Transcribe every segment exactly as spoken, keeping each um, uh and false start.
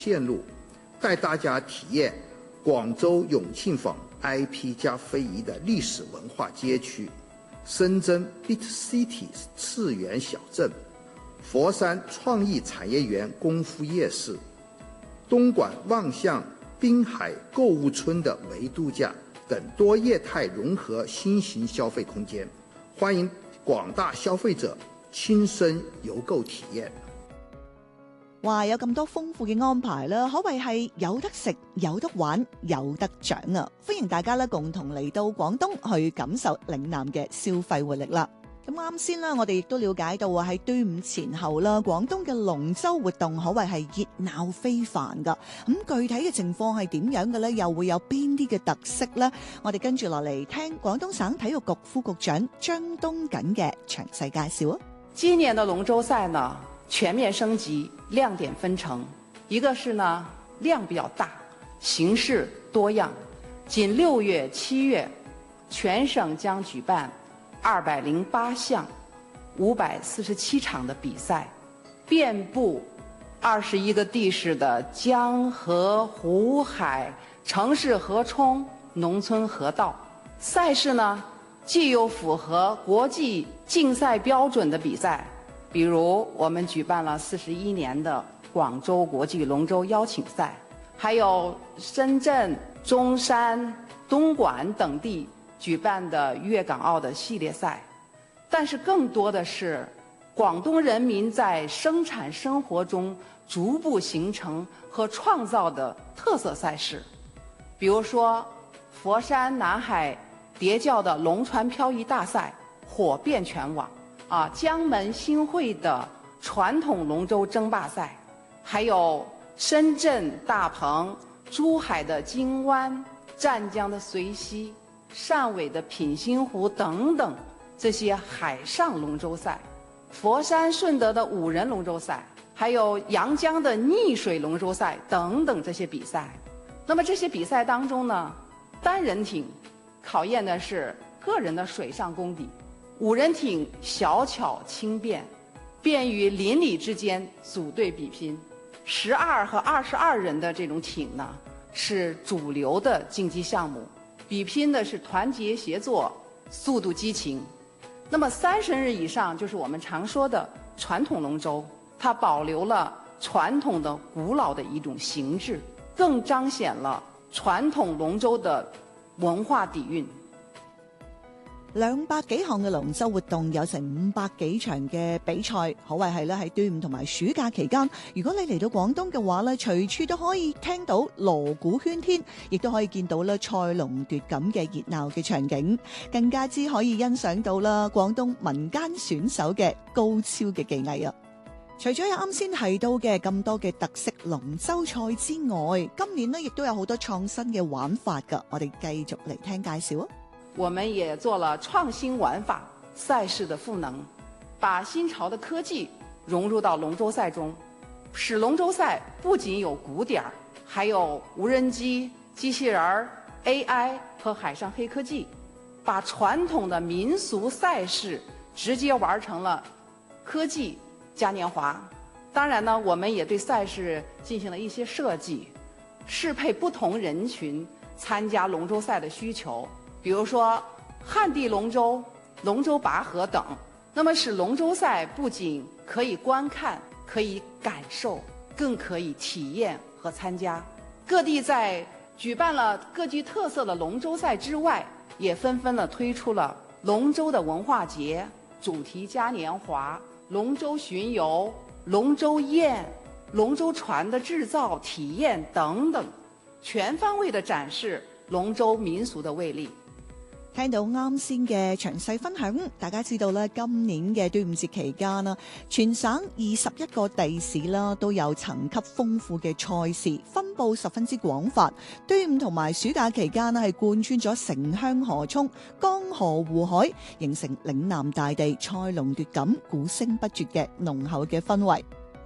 线路，带大家体验广州永庆坊 I P 加非遗的历史文化街区，深圳 Bit City 次元小镇，佛山创意产业园功夫夜市，东莞望向滨海购物村的微度假等多业态融合新型消费空间，欢迎广大消費者親身遊購體驗。 哇！有咁多豐富嘅安排啦，可謂係有得食、有得玩、有得獎啊！歡迎大家咧共同嚟到廣東去感受嶺南嘅消費活力啦。咁啱先啦，我哋亦都了解到啊，喺端午前後啦，廣東嘅龍舟活動可謂係熱鬧非凡噶。咁具體嘅情況係點樣嘅呢？又會有邊啲嘅特色呢？我哋跟住落嚟聽廣東省體育局副局長張東錦嘅詳細介紹啊！ 今年的龍舟賽呢，全面升級，亮點分成，一個是呢量比較大，形式多樣，僅六月、七月，全省將舉辦二百零八項、五百四十七場的比賽，遍布二十一個地市的江河湖海、城市河涌、農村河道。賽事呢，既有符合國際競賽標準的比賽，比如我們舉辦了四十一年的廣州國際龍舟邀請賽，還有深圳、中山、東莞等地舉辦的粵港澳的系列賽。但是更多的是廣東人民在生產生活中逐步形成和創造的特色賽事，比如說佛山南海疊教的龍船漂移大賽火遍全網，啊，江門新會的傳統龍舟爭霸賽，還有深圳大鵬、珠海的金灣、湛江的隨溪、汕尾的品興湖等等這些海上龍舟賽，佛山順德的五人龍舟賽，還有陽江的逆水龍舟賽等等這些比賽。那麼這些比賽當中呢，單人艇考驗的是個人的水上功底，五人艇小巧輕便，便於鄰里之間組隊比拼。十二和二十二人的這種艇呢，是主流的競技項目，比拼的是團結協作、速度激情。那麼三十日以上就是我們常說的傳統龍舟，它保留了傳統的古老的一種形制，更彰顯了傳統龍舟的文化底蘊。 兩百幾項嘅龍舟活動，有成五百幾場嘅比賽，可謂係咧喺端午同埋暑假期間，如果你嚟到廣東嘅話咧，隨處都可以聽到鑼鼓喧天，亦都可以見到咧賽龍奪錦嘅熱鬧嘅場景，更加之可以欣賞到啦廣東民間選手嘅高超嘅技藝啊！除咗有啱先提到嘅咁多嘅特色龍舟賽之外，今年呢亦都有好多創新嘅玩法噶，我哋繼續嚟聽介紹啊！ 我們也做了創新玩法賽事的賦能，把新潮的科技融入到龍舟賽中，使龍舟賽不僅有鼓點，還有無人機、機器人、A I 和海上黑科技，把傳統的民俗賽事直接玩成了科技嘉年華。當然呢，我們也對賽事進行了一些設計，適配不同人群參加龍舟賽的需求。比如說旱地龍舟、龍舟拔河等，那麼使龍舟賽不僅可以觀看、可以感受，更可以體驗和參加。各地在舉辦了各具特色的龍舟賽之外，也紛紛地推出了龍舟的文化節、主題嘉年華、龍舟巡遊、龍舟宴、龍舟船的製造體驗等等，全方位地展示龍舟民俗的魅力。 聽到啱先嘅詳細分享，大家知道咧，今年嘅端午節期間啦，全省二十一個地市啦都有層級豐富嘅賽事，分佈十分之廣泛。端午同埋暑假期間咧，係貫穿咗城鄉河涌、江河湖海，形成嶺南大地賽龍奪錦、鼓聲不絕嘅濃厚嘅氛圍。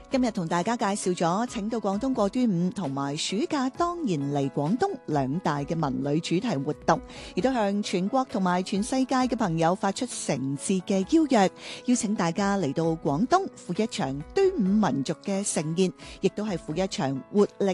今日同大家介紹咗請到廣東過端午同埋暑假當然嚟廣東兩大嘅文旅主題活動，亦都向全國同埋全世界嘅朋友發出誠摯嘅邀約，邀請大家嚟到廣東赴一場端午民族嘅盛宴，亦都係赴一場活力